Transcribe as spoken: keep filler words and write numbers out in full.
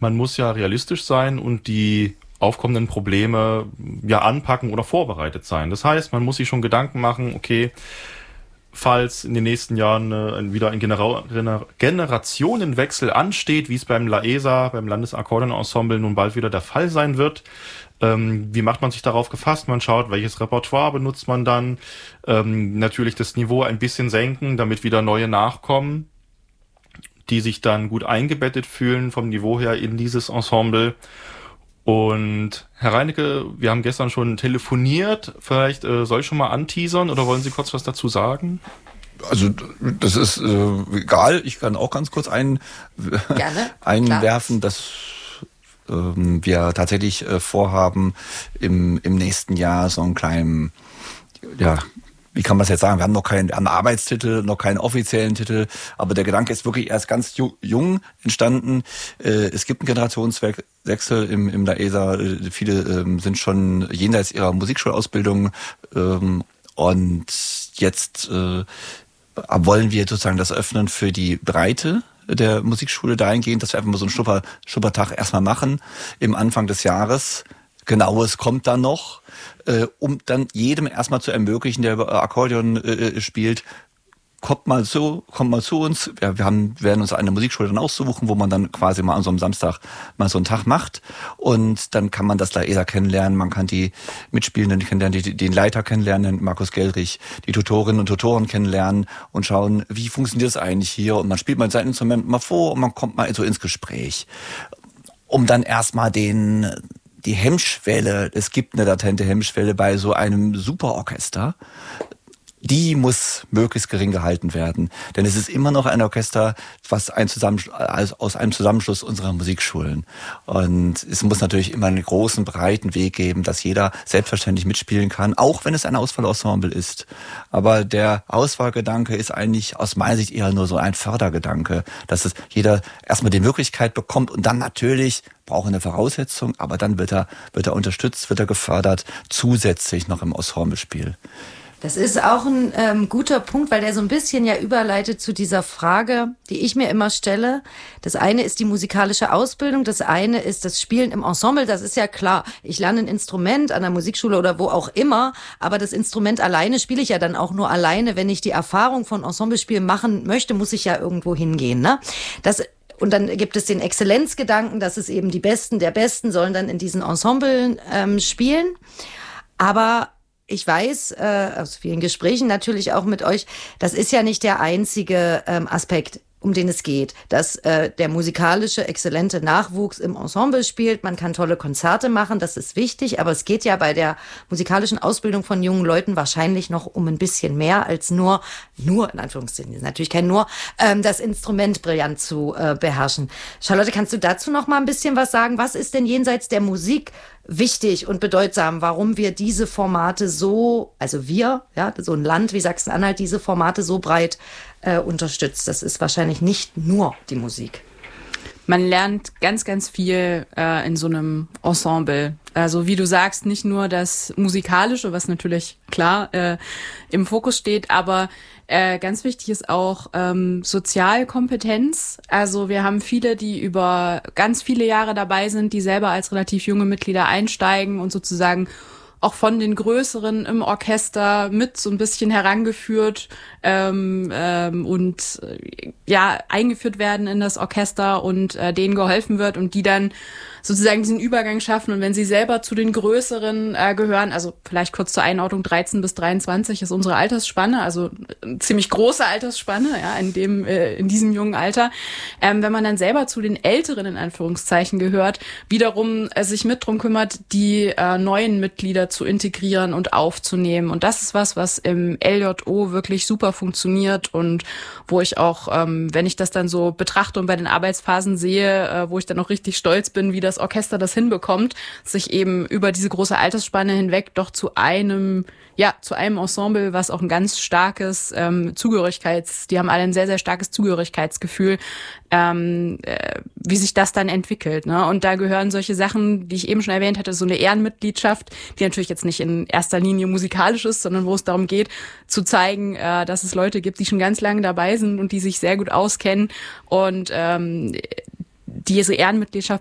man muss ja realistisch sein und die aufkommenden Probleme ja anpacken oder vorbereitet sein. Das heißt, man muss sich schon Gedanken machen, okay, falls in den nächsten Jahren äh, wieder ein Genera- Gener- Generationenwechsel ansteht, wie es beim LAESA, beim Landesakkordeonensemble nun bald wieder der Fall sein wird, ähm, wie macht man sich darauf gefasst? Man schaut, welches Repertoire benutzt man dann, ähm, natürlich das Niveau ein bisschen senken, damit wieder neue nachkommen, die sich dann gut eingebettet fühlen vom Niveau her in dieses Ensemble. Und Herr Reinecke, wir haben gestern schon telefoniert. Vielleicht äh, soll ich schon mal anteasern oder wollen Sie kurz was dazu sagen? Also das ist äh, egal. Ich kann auch ganz kurz ein, Gerne, einwerfen, klar. dass ähm, wir tatsächlich äh, vorhaben, im, im nächsten Jahr so einen kleinen, ja, wie kann man es jetzt sagen? Wir haben noch keinen einen Arbeitstitel, noch keinen offiziellen Titel, aber der Gedanke ist wirklich erst ganz ju- jung entstanden. Äh, es gibt einen Generationswechsel im, im LAESA. Äh, viele ähm, sind schon jenseits ihrer Musikschulausbildung ähm, und jetzt äh, wollen wir sozusagen das öffnen für die Breite der Musikschule dahingehend, dass wir einfach mal so einen Schnupper, Schnuppertag erstmal machen im Anfang des Jahres. Genaues kommt dann noch, äh, um dann jedem erstmal zu ermöglichen, der Akkordeon äh, spielt, kommt mal zu, kommt mal zu uns. Wir, wir haben, werden uns eine Musikschule dann aussuchen, wo man dann quasi mal an so einem Samstag mal so einen Tag macht. Und dann kann man das LAESA kennenlernen, man kann die Mitspielenden kennenlernen, die, den Leiter kennenlernen, Markus Geldrich, die Tutorinnen und Tutoren kennenlernen und schauen, wie funktioniert das eigentlich hier? Und man spielt mal sein Instrument mal vor und man kommt mal so ins Gespräch. Um dann erstmal den die Hemmschwelle, es gibt eine latente Hemmschwelle bei so einem Superorchester, die muss möglichst gering gehalten werden. Denn es ist immer noch ein Orchester, was ein Zusammensch- aus einem Zusammenschluss unserer Musikschulen. Und es muss natürlich immer einen großen, breiten Weg geben, dass jeder selbstverständlich mitspielen kann, auch wenn es ein Auswahlensemble ist. Aber der Auswahlgedanke ist eigentlich aus meiner Sicht eher nur so ein Fördergedanke, dass es jeder erstmal die Möglichkeit bekommt und dann natürlich braucht eine Voraussetzung, aber dann wird er, wird er unterstützt, wird er gefördert, zusätzlich noch im Ensemblespiel. Das ist auch ein ähm, guter Punkt, weil der so ein bisschen ja überleitet zu dieser Frage, die ich mir immer stelle. Das eine ist die musikalische Ausbildung, das eine ist das Spielen im Ensemble. Das ist ja klar. Ich lerne ein Instrument an der Musikschule oder wo auch immer, aber das Instrument alleine spiele ich ja dann auch nur alleine. Wenn ich die Erfahrung von Ensemblespielen machen möchte, muss ich ja irgendwo hingehen, ne? Das Und dann gibt es den Exzellenzgedanken, dass es eben die Besten der Besten sollen dann in diesen Ensemblen ähm, spielen. Aber ich weiß äh, aus vielen Gesprächen natürlich auch mit euch, das ist ja nicht der einzige ähm, Aspekt, um den es geht, dass äh, der musikalische, exzellente Nachwuchs im Ensemble spielt. Man kann tolle Konzerte machen, das ist wichtig, aber es geht ja bei der musikalischen Ausbildung von jungen Leuten wahrscheinlich noch um ein bisschen mehr als nur, nur in Anführungszeichen, natürlich kein nur, ähm, das Instrument brillant zu äh, beherrschen. Charlotte, kannst du dazu noch mal ein bisschen was sagen? Was ist denn jenseits der Musik wichtig und bedeutsam, warum wir diese Formate so, also wir, ja, so ein Land wie Sachsen-Anhalt, diese Formate so breit äh, unterstützt? Das ist wahrscheinlich nicht nur die Musik. Man lernt ganz, ganz viel äh, in so einem Ensemble. Also wie du sagst, nicht nur das Musikalische, was natürlich klar äh, im Fokus steht, aber äh, ganz wichtig ist auch ähm, Sozialkompetenz. Also wir haben viele, die über ganz viele Jahre dabei sind, die selber als relativ junge Mitglieder einsteigen und sozusagen auch von den Größeren im Orchester mit so ein bisschen herangeführt ähm, ähm, und äh, ja eingeführt werden in das Orchester und äh, denen geholfen wird und die dann sozusagen diesen Übergang schaffen. Und wenn sie selber zu den Größeren äh, gehören, also vielleicht kurz zur Einordnung, dreizehn bis dreiundzwanzig ist unsere Altersspanne, also eine ziemlich große Altersspanne, ja, in dem äh, in diesem jungen Alter. Ähm, wenn man dann selber zu den Älteren in Anführungszeichen gehört, wiederum äh, sich mit drum kümmert, die äh, neuen Mitglieder zu integrieren und aufzunehmen. Und das ist was, was im L J O wirklich super funktioniert und wo ich auch, ähm, wenn ich das dann so betrachte und bei den Arbeitsphasen sehe, äh, wo ich dann auch richtig stolz bin, wie das Orchester das hinbekommt, sich eben über diese große Altersspanne hinweg doch zu einem, ja, zu einem Ensemble, was auch ein ganz starkes ähm, Zugehörigkeits, die haben alle ein sehr, sehr starkes Zugehörigkeitsgefühl, ähm, äh, wie sich das dann entwickelt, ne? Und da gehören solche Sachen, die ich eben schon erwähnt hatte, so eine Ehrenmitgliedschaft, die natürlich jetzt nicht in erster Linie musikalisch ist, sondern wo es darum geht, zu zeigen, äh, dass es Leute gibt, die schon ganz lange dabei sind und die sich sehr gut auskennen und ähm, diese Ehrenmitgliedschaft